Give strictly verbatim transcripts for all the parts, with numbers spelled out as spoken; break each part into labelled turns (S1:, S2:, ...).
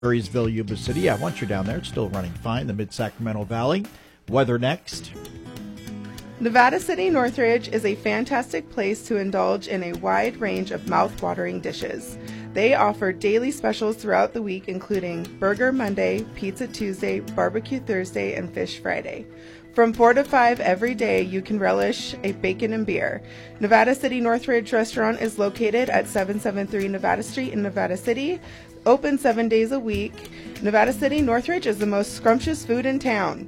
S1: Marysville, Yuba City. Yeah, once you're down there, it's still running fine. The Mid-Sacramento Valley. Weather next.
S2: Nevada City Northridge is a fantastic place to indulge in a wide range of mouth-watering dishes. They offer daily specials throughout the week, including Burger Monday, Pizza Tuesday, Barbecue Thursday, and Fish Friday. From four to five every day, you can relish a bacon and beer. Nevada City Northridge Restaurant is located at seven seventy-three Nevada Street in Nevada City, open seven days a week. Nevada City Northridge is the most scrumptious food in town.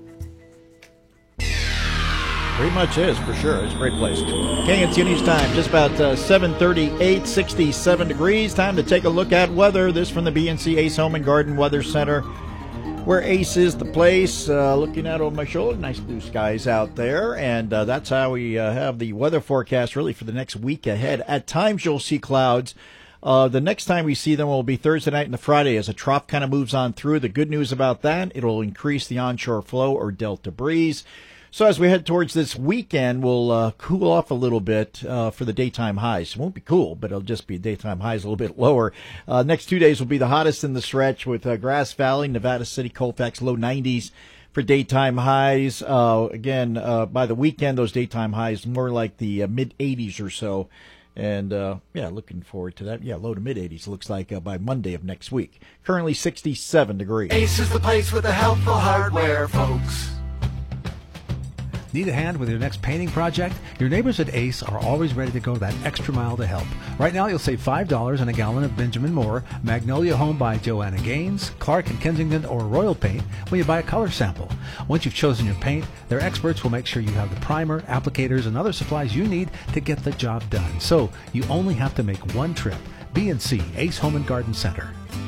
S1: Pretty much is, for sure. It's a great place. K N C News time, just about uh, seven thirty-eight, sixty-seven degrees. Time to take a look at weather. This from the B N C Ace Home and Garden Weather Center, where Ace is the place. Uh, looking out over my shoulder, nice blue skies out there. And uh, that's how we uh, have the weather forecast really for the next week ahead. At times you'll see clouds. Uh, the next time we see them will be Thursday night and the Friday as a trough kind of moves on through. The good news about that, it'll increase the onshore flow or delta breeze. So as we head towards this weekend, we'll uh, cool off a little bit uh, for the daytime highs. It won't be cool, but it'll just be daytime highs a little bit lower. Uh, next two days will be the hottest in the stretch with uh, Grass Valley, Nevada City, Colfax, low nineties for daytime highs. Uh, again, uh, by the weekend, those daytime highs more like the uh, mid eighties or so. And, uh, yeah, looking forward to that. Yeah, low to mid-eighties, looks like, uh, by Monday of next week. Currently sixty-seven degrees.
S3: Ace is the place with the helpful hardware, folks.
S4: Need a hand with your next painting project? Your neighbors at Ace are always ready to go that extra mile to help. Right now, you'll save five dollars on a gallon of Benjamin Moore, Magnolia Home by Joanna Gaines, Clark and Kensington, or Royal Paint when you buy a color sample. Once you've chosen your paint, their experts will make sure you have the primer, applicators, and other supplies you need to get the job done. So you only have to make one trip. B and C, Ace Home and Garden Center.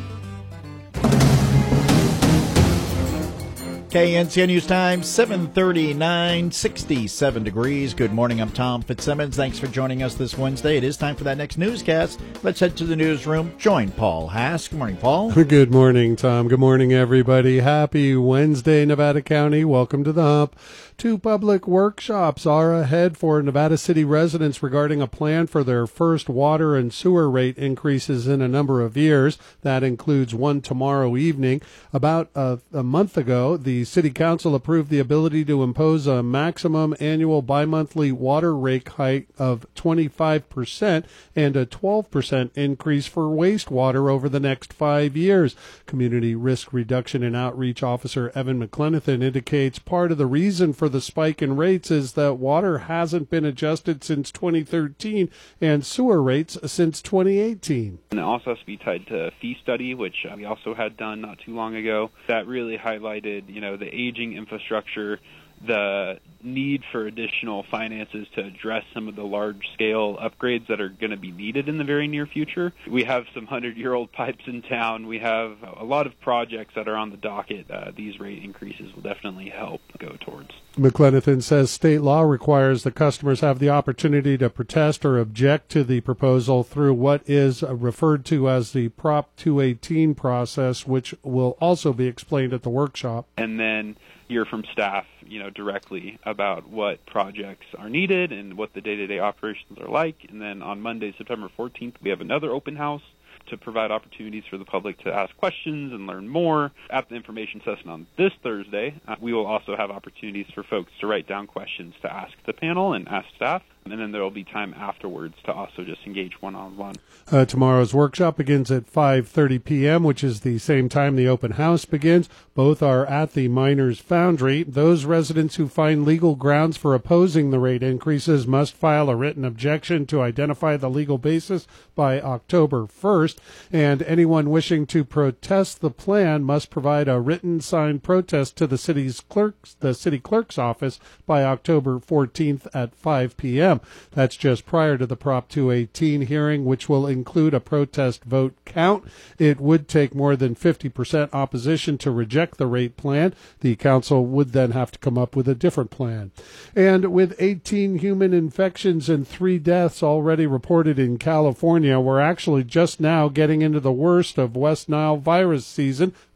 S1: K N C N News Time, seven thirty-nine, sixty-seven degrees. Good morning, I'm Tom Fitzsimmons. Thanks for joining us this Wednesday. It is time for that next newscast. Let's head to the newsroom. Join Paul Hask. Good morning, Paul.
S5: Good morning, Tom. Good morning, everybody. Happy Wednesday, Nevada County. Welcome to the Hump. Two public workshops are ahead for Nevada City residents regarding a plan for their first water and sewer rate increases in a number of years. That includes one tomorrow evening. About a, a month ago, the City Council approved the ability to impose a maximum annual bimonthly water rate hike of twenty-five percent and a twelve percent increase for wastewater over the next five years. Community Risk Reduction and Outreach Officer Evan McLenithan indicates part of the reason for the spike in rates is that water hasn't been adjusted since twenty thirteen and sewer rates since twenty eighteen.
S6: And it also has to be tied to a fee study, which we also had done not too long ago. That really highlighted, you know, the aging infrastructure, the need for additional finances to address some of the large-scale upgrades that are going to be needed in the very near future. We have some hundred-year-old pipes in town. We have a lot of projects that are on the docket. Uh, these rate increases will definitely help go towards.
S5: McLenithan says state law requires that customers have the opportunity to protest or object to the proposal through what is referred to as the Prop two eighteen process, which will also be explained at the workshop.
S6: And then hear from staff, you know, directly about what projects are needed and what the day-to-day operations are like. And then on Monday, September fourteenth, we have another open house to provide opportunities for the public to ask questions and learn more. At the information session on this Thursday, uh, we will also have opportunities for folks to write down questions to ask the panel and ask staff. And then there will be time afterwards to also just engage one-on-one.
S5: Uh, tomorrow's workshop begins at five thirty p.m., which is the same time the open house begins. Both are at the Miners Foundry. Those residents who find legal grounds for opposing the rate increases must file a written objection to identify the legal basis by October first. And anyone wishing to protest the plan must provide a written signed protest to the city's clerks, the city clerk's office by October fourteenth at five p.m. That's just prior to the Prop two eighteen hearing, which will include a protest vote count. It would take more than fifty percent opposition to reject the rate plan. The council would then have to come up with a different plan. And with eighteen human infections and three deaths already reported in California, we're actually just now getting into the worst of West Nile virus season.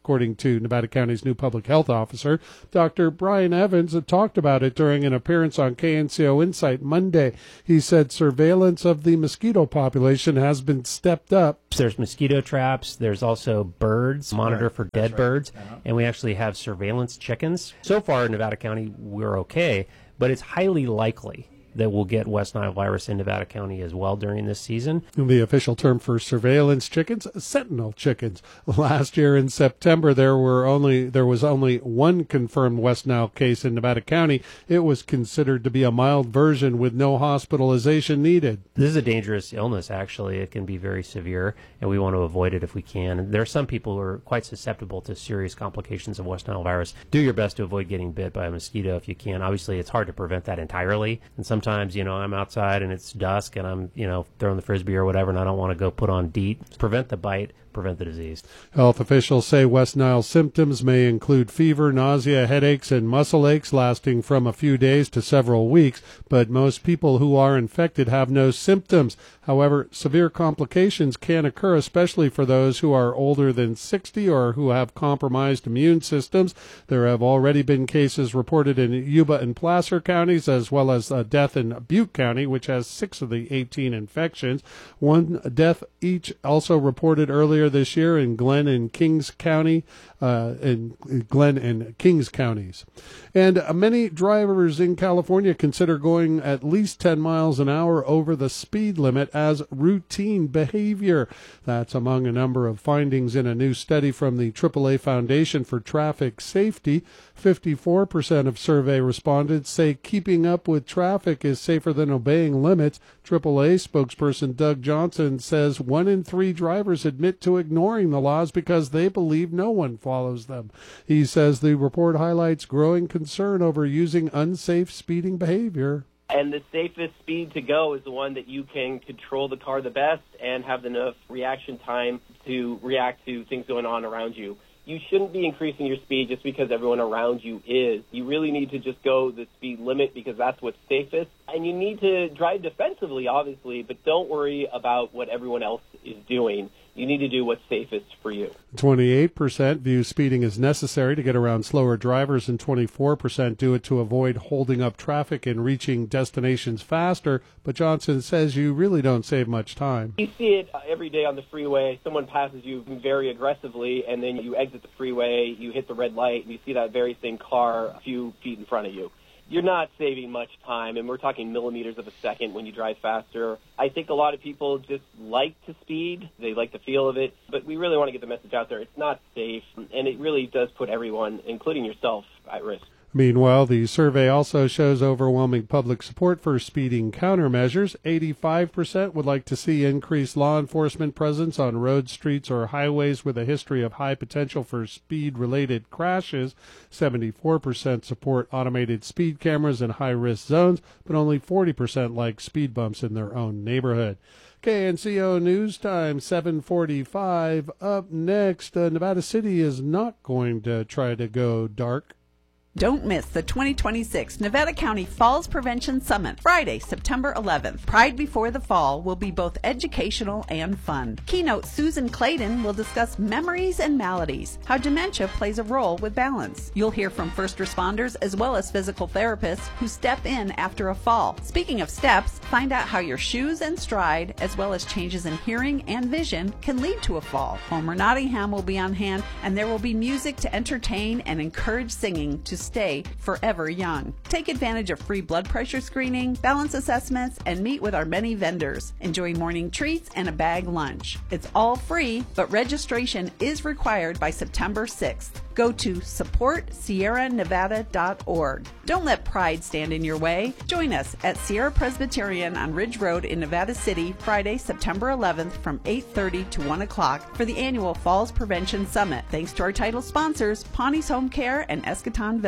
S5: according to Nevada County's new public health officer. Doctor Brian Evans talked about it during an appearance on K N C O Insight Monday. He said surveillance of the mosquito population has been stepped up.
S7: There's mosquito traps. There's also birds, monitor
S1: Right.
S7: for dead
S1: right.
S7: birds,
S1: Uh-huh.
S7: and we actually have surveillance chickens. So far in Nevada County, we're okay, but it's highly likely that we'll get West Nile virus in Nevada County as well during this season.
S5: The official term for surveillance chickens, sentinel chickens. Last year in September, there were only there was only one confirmed West Nile case in Nevada County. It was considered to be a mild version with no hospitalization needed.
S7: This is a dangerous illness, actually. It can be very severe, and we want to avoid it if we can. There are some people who are quite susceptible to serious complications of West Nile virus. Do your best to avoid getting bit by a mosquito if you can. Obviously, it's hard to prevent that entirely, and some Sometimes, you know, I'm outside and it's dusk and I'm, you know, throwing the frisbee or whatever, and I don't want to go put on DEET. Prevent the bite, prevent the disease.
S5: Health officials say West Nile symptoms may include fever, nausea, headaches, and muscle aches lasting from a few days to several weeks, but most people who are infected have no symptoms. However, severe complications can occur, especially for those who are older than sixty or who have compromised immune systems. There have already been cases reported in Yuba and Placer counties, as well as a death in Butte County, which has six of the eighteen infections. One death each also reported earlier this year in Glenn and Kings County, uh, in Glenn and Kings counties. And uh, many drivers in California consider going at least ten miles an hour over the speed limit as routine behavior. That's among a number of findings in a new study from the triple A Foundation for Traffic Safety. fifty-four percent of survey respondents say keeping up with traffic is safer than obeying limits. triple A spokesperson Doug Johnson says one in three drivers admit to ignoring the laws because they believe no one follows them. He says the report highlights growing concern over using unsafe speeding behavior.
S8: And the safest speed to go is the one that you can control the car the best and have enough reaction time to react to things going on around you. You shouldn't be increasing your speed just because everyone around you is. You really need to just go the speed limit because that's what's safest. And you need to drive defensively, obviously, but don't worry about what everyone else is doing. You need to do what's safest for you.
S5: twenty-eight percent view speeding as necessary to get around slower drivers, and twenty-four percent do it to avoid holding up traffic and reaching destinations faster. But Johnson says you really don't save much time.
S8: You see it every day on the freeway. Someone passes you very aggressively, and then you exit the freeway, you hit the red light, and you see that very same car a few feet in front of you. You're not saving much time, and we're talking millimeters of a second when you drive faster. I think a lot of people just like to speed. They like the feel of it, but we really want to get the message out there. It's not safe, and it really does put everyone, including yourself, at risk.
S5: Meanwhile, the survey also shows overwhelming public support for speeding countermeasures. eighty-five percent would like to see increased law enforcement presence on roads, streets, or highways with a history of high potential for speed-related crashes. seventy-four percent support automated speed cameras in high-risk zones, but only forty percent like speed bumps in their own neighborhood. K N C O News Time, seven forty-five. Up next, uh, Nevada City is not going to try to go dark.
S9: Don't miss the twenty twenty-six Nevada County Falls Prevention Summit, Friday, September eleventh. Pride Before the Fall will be both educational and fun. Keynote Susan Clayton will discuss memories and maladies, how dementia plays a role with balance. You'll hear from first responders as well as physical therapists who step in after a fall. Speaking of steps, find out how your shoes and stride, as well as changes in hearing and vision, can lead to a fall. Homer Nottingham will be on hand, and there will be music to entertain and encourage singing to stay forever young. Take advantage of free blood pressure screening, balance assessments, and meet with our many vendors. Enjoy morning treats and a bag lunch. It's all free, but registration is required by September sixth. Go to support sierra nevada dot org. Don't let pride stand in your way. Join us at Sierra Presbyterian on Ridge Road in Nevada City, Friday, September eleventh from eight thirty to one o'clock for the annual Falls Prevention Summit. Thanks to our title sponsors, Pawnee's Home Care and Eschaton Village.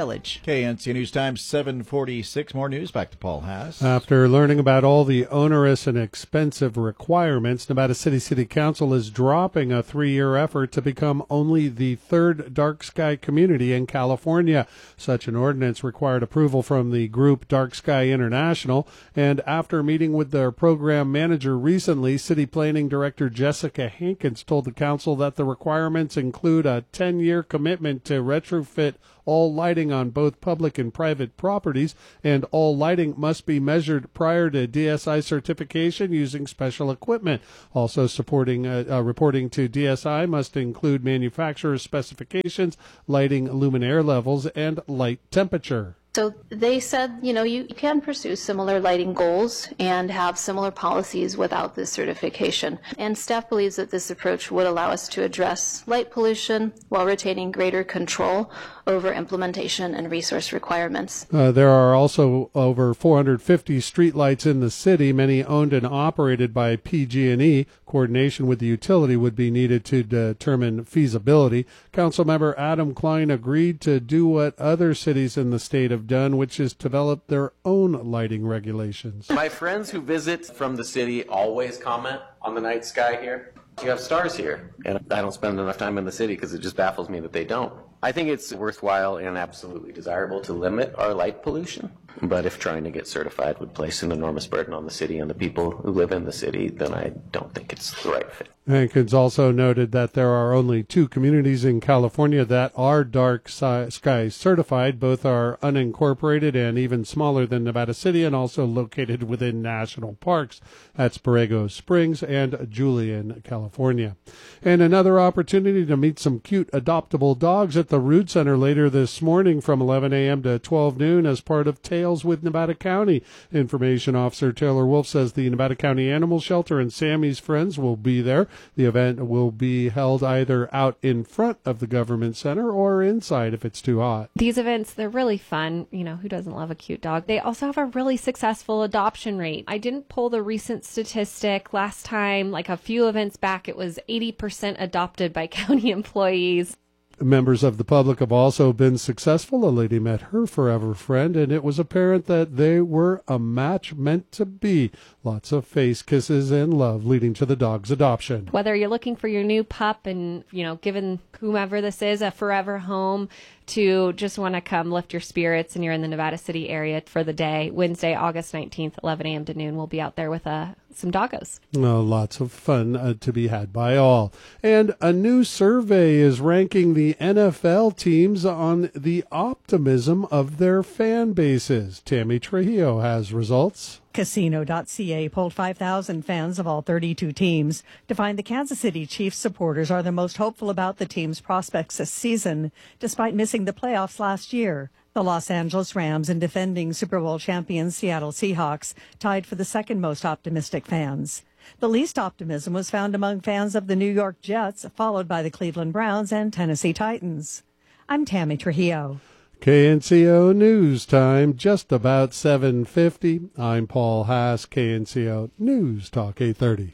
S9: Village.
S1: K N C News Time, seven forty-six. More news. Back to Paul Haas.
S5: After learning about all the onerous and expensive requirements, Nevada City City Council is dropping a three-year effort to become only the third dark sky community in California. Such an ordinance required approval from the group Dark Sky International, and after meeting with their program manager recently, City Planning Director Jessica Hankins told the council that the requirements include a ten-year commitment to retrofit all lighting on both public and private properties, and all lighting must be measured prior to D S I certification using special equipment. Also supporting uh, uh, reporting to D S I must include manufacturer specifications, lighting luminaire levels, and light temperature.
S10: So they said, you know, you can pursue similar lighting goals and have similar policies without this certification. And staff believes that this approach would allow us to address light pollution while retaining greater control over implementation and resource requirements.
S5: Uh, there are also over four hundred fifty streetlights in the city, many owned and operated by P G and E. Coordination with the utility would be needed to determine feasibility. Councilmember Adam Klein agreed to do what other cities in the state have done, which is develop their own lighting regulations.
S11: My friends who visit from the city always comment on the night sky here. You have stars here, and I don't spend enough time in the city because it just baffles me that they don't. I think it's worthwhile and absolutely desirable to limit our light pollution, but if trying to get certified would place an enormous burden on the city and the people who live in the city, then I don't think it's the right fit.
S5: Hankins also noted that there are only two communities in California that are dark sky certified. Both are unincorporated and even smaller than Nevada City, and also located within national parks. That's Borrego Springs and Julian, California. And another opportunity to meet some cute adoptable dogs at the Rood Center later this morning from eleven a.m. to twelve noon as part of Tales with Nevada County. Information Officer Taylor Wolf says the Nevada County Animal Shelter and Sammy's Friends will be there. The event will be held either out in front of the government center or inside if it's too hot.
S12: These events, they're really fun. You know, who doesn't love a cute dog? They also have a really successful adoption rate. I didn't pull the recent statistic. Last time, like a few events back, it was eighty percent adopted by county employees.
S5: Members of the public have also been successful. A lady met her forever friend, and it was apparent that they were a match meant to be. Lots of face kisses and love leading to the dog's adoption.
S12: Whether you're looking for your new pup and, you know, giving whomever this is a forever home, to just want to come lift your spirits and you're in the Nevada City area for the day, Wednesday, August nineteenth, eleven a.m. to noon, we'll be out there with uh, some doggos.
S5: Uh, lots of fun uh, to be had by all. And a new survey is ranking the N F L teams on the optimism of their fan bases. Tammy Trujillo has results.
S13: Casino dot c a polled five thousand fans of all thirty-two teams to find the Kansas City Chiefs supporters are the most hopeful about the team's prospects this season, despite missing the playoffs last year. The Los Angeles Rams and defending Super Bowl champions Seattle Seahawks tied for the second most optimistic fans. The least optimism was found among fans of the New York Jets, followed by the Cleveland Browns and Tennessee Titans. I'm Tammy Trujillo.
S5: K N C O News Time, just about seven fifty. I'm Paul Haas, K N C O News Talk eight thirty.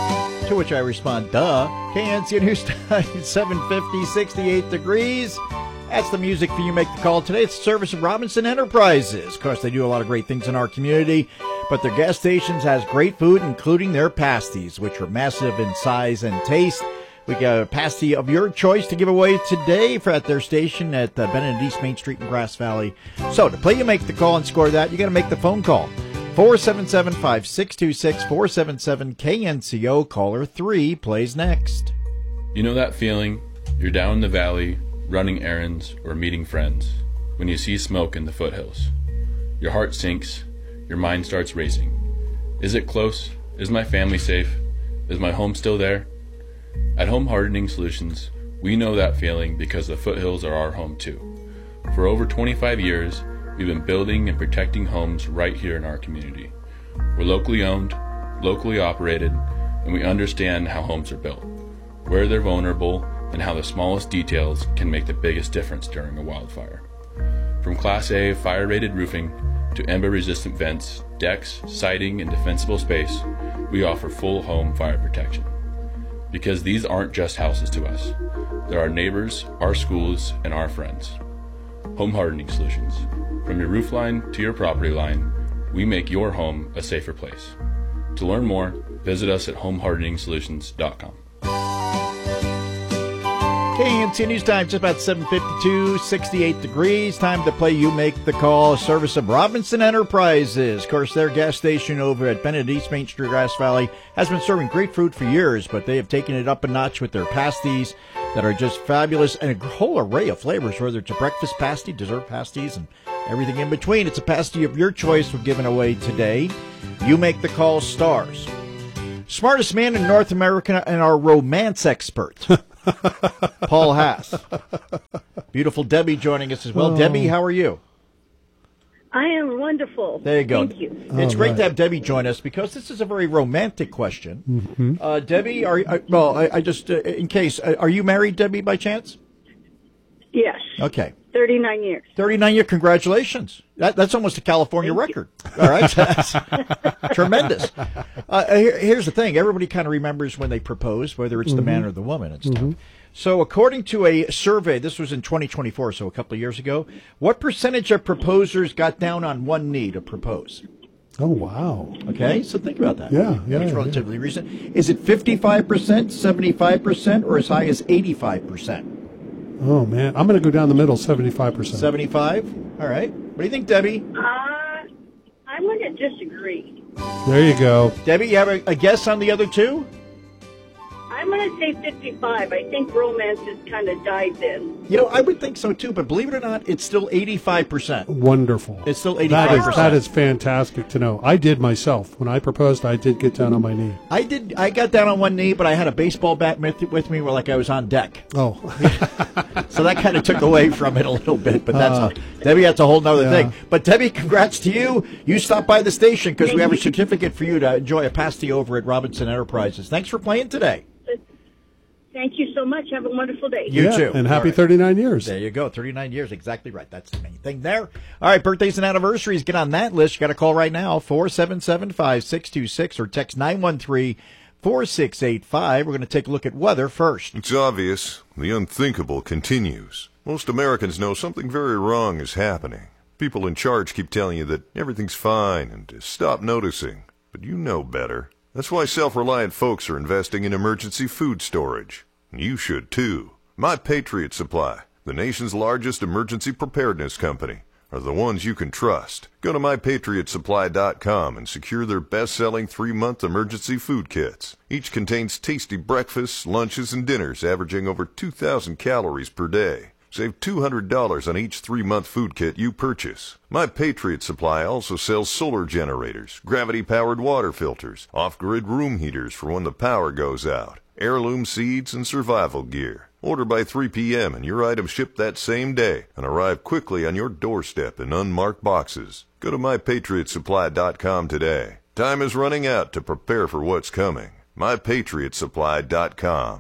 S1: To which I respond, duh. K N C O News Time, seven fifty, sixty-eight degrees. That's the music for you make the call today. It's the service of Robinson Enterprises. Of course, they do a lot of great things in our community, but their gas stations has great food, including their pasties, which are massive in size and taste. We got a pasty of your choice to give away today for at their station at uh, Bennett and East Main Street in Grass Valley. So to play you make the call and score that, you got to make the phone call. four seven seven, five six two six, four seven seven K N C O. Caller three plays next.
S14: You know that feeling? You're down in the valley, running errands or meeting friends, when you see smoke in the foothills. Your heart sinks, your mind starts racing. Is it close? Is my family safe? Is my home still there? At Home Hardening Solutions, we know that feeling because the foothills are our home too. For over twenty-five years, we've been building and protecting homes right here in our community. We're locally owned, locally operated, and we understand how homes are built, where they're vulnerable, and how the smallest details can make the biggest difference during a wildfire. From Class A fire-rated roofing to ember-resistant vents, decks, siding, and defensible space, we offer full home fire protection. Because these aren't just houses to us. They're our neighbors, our schools, and our friends. Home Hardening Solutions. From your roof line to your property line, we make your home a safer place. To learn more, visit us at home hardening solutions dot com.
S1: K N C News Time, just about seven fifty-two, sixty-eight degrees. Time to play You Make the Call, service of Robinson Enterprises. Of course, their gas station over at Bennett East Main Street, Grass Valley, has been serving great food for years, but they have taken it up a notch with their pasties that are just fabulous and a whole array of flavors, whether it's a breakfast pasty, dessert pasties, and everything in between. It's a pasty of your choice we're giving away today. You Make the Call stars. Smartest man in North America and our romance expert. Paul Haas. Beautiful Debbie joining us as well.
S15: Oh.
S1: Debbie, how are you?
S15: I am wonderful.
S1: There you go.
S15: Thank you.
S1: It's
S5: All
S1: great
S5: right.
S1: to have Debbie join us because this is a very romantic question.
S5: Mm-hmm.
S1: Uh, Debbie, are uh, well? I, I just uh, in case, uh, are you married, Debbie, by chance?
S15: Yes.
S1: Okay.
S15: thirty-nine years.
S1: thirty-nine year, congratulations. That, that's almost a California
S15: Thank
S1: record. All right. That's tremendous. Uh, here, here's the thing. Everybody kind of remembers when they propose, whether it's the man or the woman and stuff.
S5: Mhm.
S1: So according to a survey, this was in twenty twenty-four, so a couple of years ago, what percentage of proposers got down on one knee to propose?
S5: Oh, wow.
S1: Okay, so think about that.
S5: Yeah, yeah,
S1: It's
S5: yeah.
S1: relatively recent. Is it fifty-five percent, seventy-five percent, or as high as eighty-five percent?
S5: Oh, man. I'm going to go down the middle, seventy-five percent.
S1: seventy-five? All right. What do you think, Debbie?
S15: Uh, I'm going to disagree.
S5: There you go.
S1: Debbie, you have a, a guess on the other two?
S15: I'm going to say fifty-five. I think romance has kind of died then.
S1: You know, I would think so too, but believe it or not, it's still eighty-five percent.
S5: Wonderful.
S1: It's still
S5: That
S1: eighty-five
S5: is,
S1: percent.
S5: that is fantastic to know. I did myself. When I proposed, I did get down on my knee.
S1: I did. I got down on one knee, but I had a baseball bat with, with me, where like I was on deck.
S5: Oh,
S1: so that kind of took away from it a little bit. But that's
S5: Uh,
S1: a, Debbie. That's a whole nother
S5: yeah.
S1: thing. But Debbie, congrats to you. You stopped by the station because we have a certificate for you to enjoy a pasty over at Robinson Enterprises. Thanks for playing today.
S15: Thank you so much. Have a wonderful day.
S1: You
S5: yeah,
S1: too.
S5: and
S1: All
S5: happy
S1: right.
S5: thirty-nine years.
S1: There you go. thirty-nine years. Exactly right. That's the main thing there. All right. Birthdays and anniversaries. Get on that list. You got to call right now. four seven seven, five six two six or text nine one three, four six eight five. We're going to take a look at weather first.
S16: It's obvious. The unthinkable continues. Most Americans know something very wrong is happening. People in charge keep telling you that everything's fine and to stop noticing. But you know better. That's why self-reliant folks are investing in emergency food storage. You should too. My Patriot Supply, the nation's largest emergency preparedness company, are the ones you can trust. Go to my patriot supply dot com and secure their best-selling three-month emergency food kits. Each contains tasty breakfasts, lunches, and dinners averaging over two thousand calories per day. Save two hundred dollars on each three-month food kit you purchase. My Patriot Supply also sells solar generators, gravity-powered water filters, off-grid room heaters for when the power goes out, heirloom seeds, and survival gear. Order by three p.m. and your items ship that same day and arrive quickly on your doorstep in unmarked boxes. Go to my patriot supply dot com today. Time is running out to prepare for what's coming. my patriot supply dot com.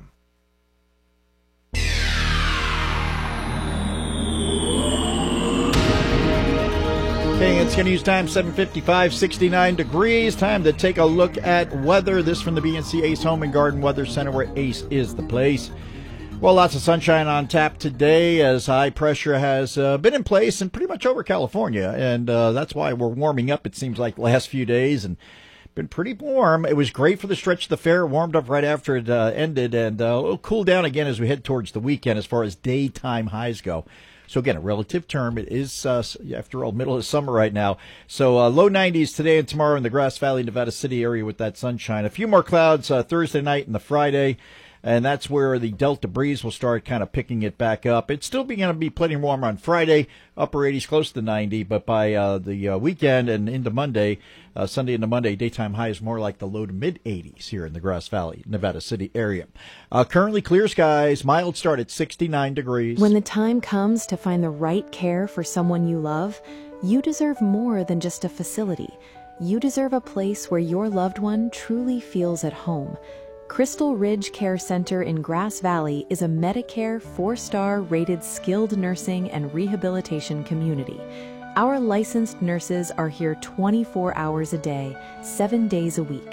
S1: Okay, it's News Time, seven fifty-five, sixty-nine degrees. Time to take a look at weather. This from the B N C Ace Home and Garden Weather Center, where Ace is the place. Well, lots of sunshine on tap today as high pressure has uh, been in place and pretty much over California. And uh, that's why we're warming up, it seems like, the last few days. And been pretty warm. It was great for the stretch of the fair. Warmed up right after it uh, ended. And uh, it'll cool down again as we head towards the weekend as far as daytime highs go. So, again, a relative term. It is, uh, after all, middle of summer right now. So, uh, low nineties today and tomorrow in the Grass Valley, Nevada City area with that sunshine. A few more clouds uh, Thursday night and the Friday. And that's where the Delta breeze will start kind of picking it back up. It's still going to be plenty warm on Friday, upper eighties, close to ninety. But by uh, the uh, weekend and into Monday, uh, Sunday into Monday, daytime high is more like the low to mid eighties here in the Grass Valley, Nevada City area. Uh, currently clear skies, mild start at sixty-nine degrees.
S17: When the time comes to find the right care for someone you love, you deserve more than just a facility. You deserve a place where your loved one truly feels at home. Crystal Ridge Care Center in Grass Valley is a Medicare four-star rated skilled nursing and rehabilitation community. Our licensed nurses are here twenty-four hours a day, seven days a week,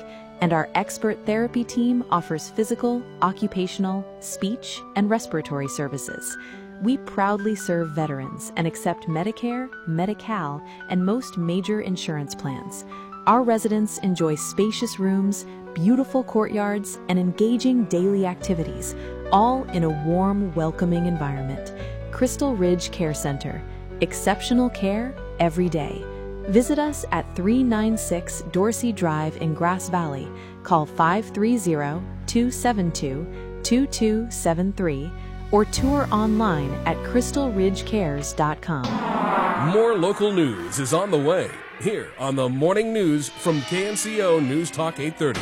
S17: and our expert therapy team offers physical, occupational, speech, and respiratory services. We proudly serve veterans and accept Medicare, Medi-Cal, and most major insurance plans. Our residents enjoy spacious rooms, beautiful courtyards, and engaging daily activities, all in a warm, welcoming environment. Crystal Ridge Care Center. Exceptional care every day. Visit us at three ninety-six Dorsey Drive in Grass Valley. Call five three zero, two seven two, two two seven three or tour online at crystal ridge cares dot com.
S18: More local news is on the way here on the Morning News from K N C O News Talk eight thirty.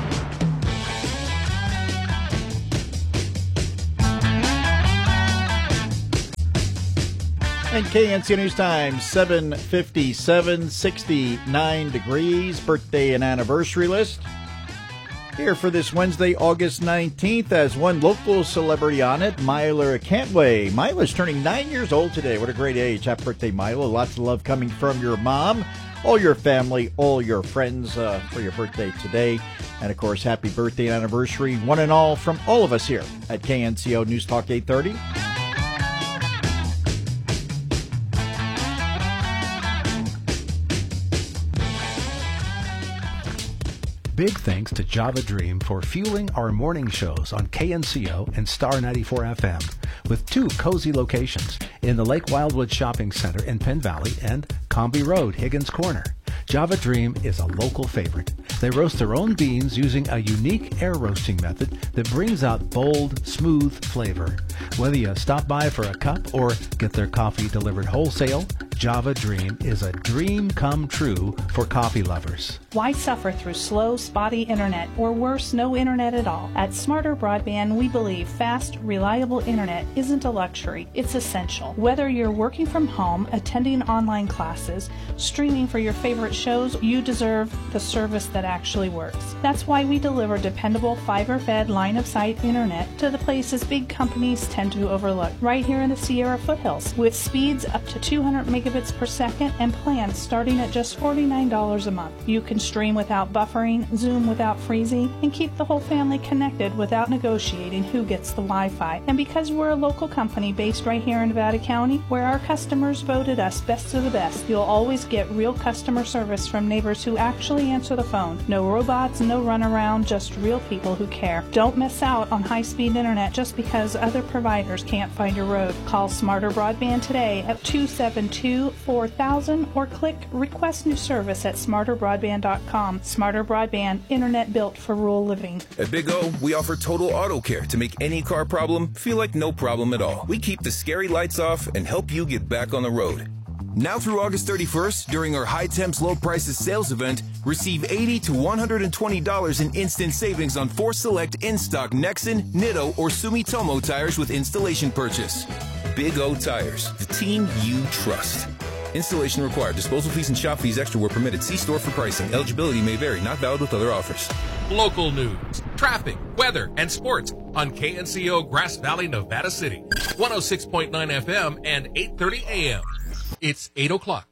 S1: And K N C O News Time, seven fifty-seven, sixty-nine degrees, birthday and anniversary list. Here for this Wednesday, August nineteenth, as one local celebrity on it, Myler Cantway. Myler's turning nine years old today. What a great age. Happy birthday, Myler. Lots of love coming from your mom, all your family, all your friends uh, for your birthday today. And, of course, happy birthday and anniversary, one and all, from all of us here at K N C O News Talk eight thirty.
S4: Big thanks to Java Dream for fueling our morning shows on K N C O and Star ninety-four F M, with two cozy locations in the Lake Wildwood Shopping Center in Penn Valley and Comby Road, Higgins Corner. Java Dream is a local favorite. They roast their own beans using a unique air roasting method that brings out bold, smooth flavor. Whether you stop by for a cup or get their coffee delivered wholesale, Java Dream is a dream come true for coffee lovers.
S19: Why suffer through slow, spotty internet, or worse, no internet at all? At Smarter Broadband, we believe fast, reliable internet isn't a luxury, it's essential. Whether you're working from home, attending online classes, streaming for your favorite shows, you deserve the service that actually works. That's why we deliver dependable fiber-fed line-of-sight internet to the places big companies tend to overlook, right here in the Sierra foothills, with speeds up to two hundred megabits per second and plans starting at just forty-nine dollars a month. You can stream without buffering, Zoom without freezing, and keep the whole family connected without negotiating who gets the Wi-Fi. And because we're a local company based right here in Nevada County, where our customers voted us best of the best, you'll always get real customer service from neighbors who actually answer the phone. No robots, no runaround, just real people who care. Don't miss out on high-speed internet just because other providers can't find your road. Call Smarter Broadband today at two seven two, four thousand or click Request New Service at smarter broadband dot com. Smarter Broadband, internet built for rural living.
S20: At Big O, we offer total auto care to make any car problem feel like no problem at all. We keep the scary lights off and help you get back on the road. Now through August thirty-first, during our High Temps Low Prices sales event, receive eighty to one hundred twenty dollars in instant savings on four select in-stock Nexen, Nitto, or Sumitomo tires with installation purchase. Big O Tires, the team you trust. Installation required. Disposal fees and shop fees extra were permitted. See store for pricing. Eligibility may vary. Not valid with other offers.
S18: Local news, traffic, weather, and sports on K N C O Grass Valley, Nevada City. one oh six point nine F M and eight thirty A M. It's eight o'clock.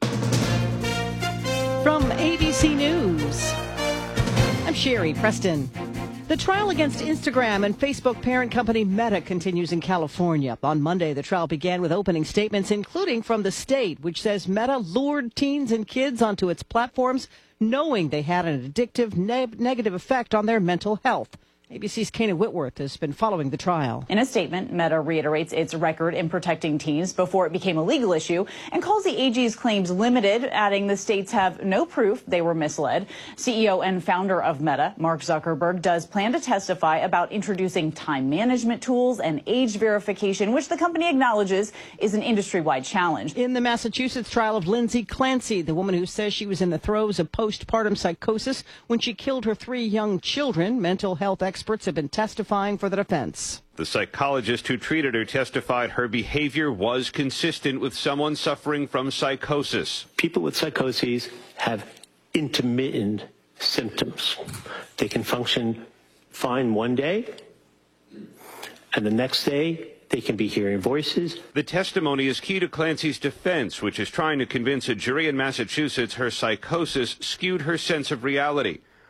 S21: From A B C News, I'm Sherry Preston. The trial against Instagram and Facebook parent company Meta continues in California. On Monday, the trial began with opening statements, including from the state, which says Meta lured teens and kids onto its platforms, knowing they had an addictive ne- negative effect on their mental health. A B C's Kana Whitworth has been following the trial.
S22: In a statement, Meta reiterates its record in protecting teens before it became a legal issue and calls the A G's claims limited, adding the states have no proof they were misled. C E O and founder of Meta, Mark Zuckerberg, does plan to testify about introducing time management tools and age verification, which the company acknowledges is an industry-wide challenge.
S21: In the Massachusetts trial of Lindsay Clancy, the woman who says she was in the throes of postpartum psychosis when she killed her three young children, mental health experts Experts have been testifying for the defense.
S23: The psychologist who treated her testified her behavior was consistent with someone suffering from psychosis.
S24: People with psychoses have intermittent symptoms. They can function fine one day, and the next day they can be hearing voices.
S23: The testimony is key to Clancy's defense, which is trying to convince a jury in Massachusetts her psychosis skewed her sense of reality.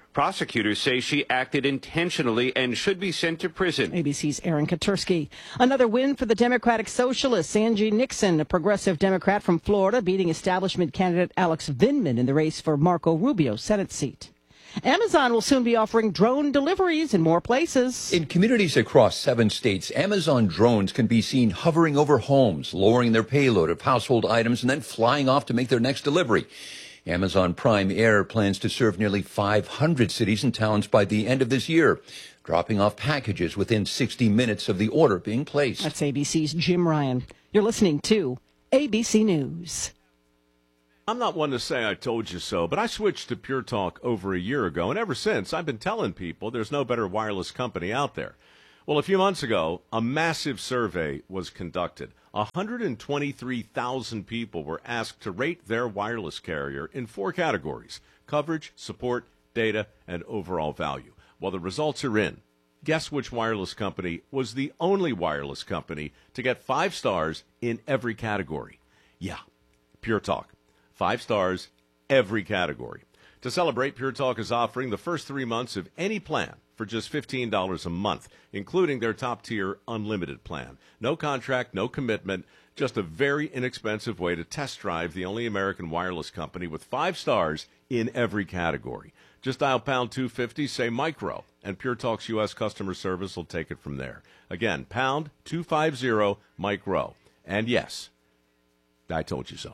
S23: Prosecutors say she acted intentionally and should be sent to prison.
S21: A B C's Aaron Katursky. Another win for the Democratic Socialists. Angie Nixon, a progressive Democrat from Florida, beating establishment candidate Alex Vindman in the race for Marco Rubio's Senate seat. Amazon will soon be offering drone deliveries in more places.
S2: In communities across seven states, Amazon drones can be seen hovering over homes, lowering their payload of household items, and then flying off to make their next delivery. Amazon Prime Air plans to serve nearly five hundred cities and towns by the end of this year, dropping off packages within sixty minutes of the order being placed.
S21: That's A B C's Jim Ryan. You're listening to A B C News.
S3: I'm not one to say I told you so, but I switched to Pure Talk over a year ago, and ever since I've been telling people there's no better wireless company out there. Well, a few months ago, a massive survey was conducted. one hundred twenty-three thousand people were asked to rate their wireless carrier in four categories: coverage, support, data, and overall value. Well, the results are in. Guess which wireless company was the only wireless company to get five stars in every category? Yeah, Pure Talk. Five stars, every category. To celebrate, Pure Talk is offering the first three months of any plan for just fifteen dollars a month, including their top-tier unlimited plan. No contract, no commitment, just a very inexpensive way to test drive the only American wireless company with five stars in every category. Just dial pound two fifty, say micro, and Pure Talk's U S customer service will take it from there. Again, pound two fifty, micro. And yes, I told you so.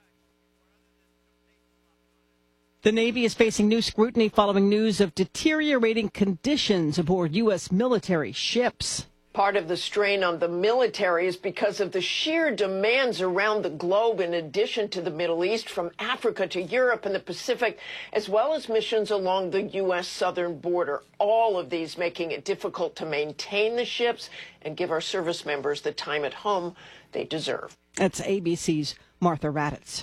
S21: The Navy is facing new scrutiny following news of deteriorating conditions aboard U S military ships.
S6: Part of the strain on the military is because of the sheer demands around the globe, in addition to the Middle East, from Africa to Europe and the Pacific, as well as missions along the U S southern border. All of these making it difficult to maintain the ships and give our service members the time at home they deserve.
S21: That's A B C's Martha Raddatz.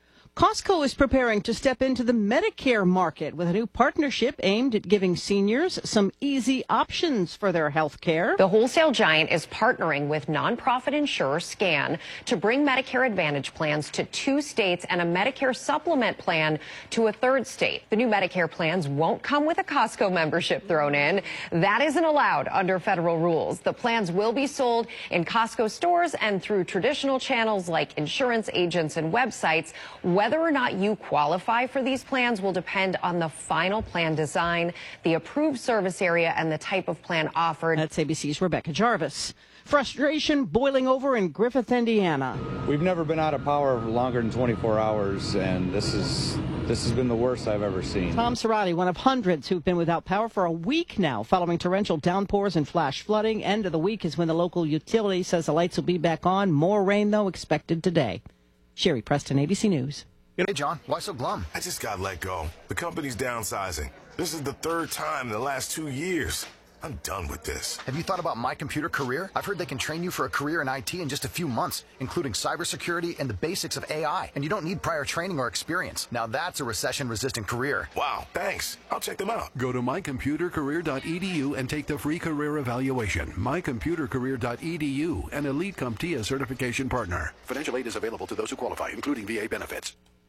S21: Costco is preparing to step into the Medicare market with a new partnership aimed at giving seniors some easy options for their health care.
S7: The wholesale giant is partnering with nonprofit insurer SCAN to bring Medicare Advantage plans to two states and a Medicare supplement plan to a third state. The new Medicare plans won't come with a Costco membership thrown in. That isn't allowed under federal rules. The plans will be sold in Costco stores and through traditional channels like insurance agents and websites. Whether or not you qualify for these plans will depend on the final plan design, the approved service area, and the type of plan offered.
S21: That's A B C's Rebecca Jarvis. Frustration boiling over in Griffith, Indiana.
S25: We've never been out of power for longer than twenty-four hours, and this is this has been the worst I've ever seen.
S21: Tom Cerati, one of hundreds who've been without power for a week now following torrential downpours and flash flooding. End of the week is when the local utility says the lights will be back on. More rain, though, expected today. Sherry Preston, A B C News.
S26: Hey, John, why so glum? I just got let go. The company's downsizing. This is the third time in the last two years. I'm done with this. Have you thought about My Computer Career? I've heard they can train you for a career in I T in just a few months, including cybersecurity and the basics of A I. And you don't need prior training or experience. Now that's a recession-resistant career. Wow, thanks. I'll check them out.
S27: Go to my computer career dot e d u and take the free career evaluation. my computer career dot e d u, an Elite CompTIA certification partner. Financial aid is available to those who qualify, including V A benefits.